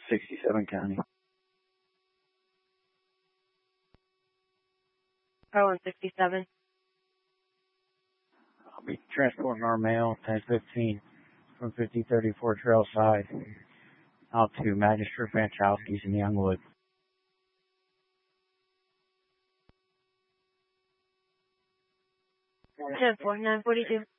67 County. Oh, 67. I'll be transporting our mail 1015 from 5034 Trailside out to Magistrate Fanchowski's in Youngwood. 10-4, 942.